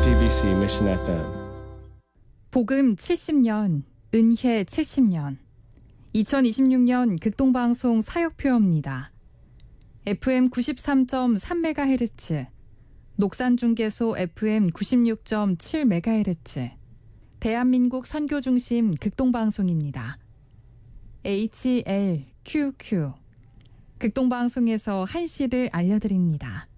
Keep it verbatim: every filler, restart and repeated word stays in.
제이티비씨 Mission 에프엠. 복음 칠십 년, 은혜 칠십 년. 이천이십육 년 극동방송 사역표입니다. 에프엠 구십삼 점 삼 메가헤르츠, 녹산중계소 에프엠 구십육 점 칠 메가헤르츠, 대한민국 선교중심 극동방송입니다. 에이치엘큐큐, 극동방송에서 한시를 알려드립니다.